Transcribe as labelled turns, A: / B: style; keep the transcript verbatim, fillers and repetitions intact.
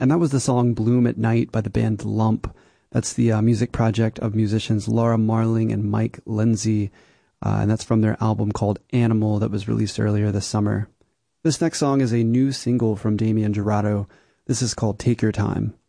A: And that was the song Bloom at Night by the band Lump. That's the uh, music project of musicians Laura Marling and Mike Lindsay. Uh, and that's from their album called Animal that was released earlier this summer. This next song is a new single from Damien Jurado. This is called Take Your Time.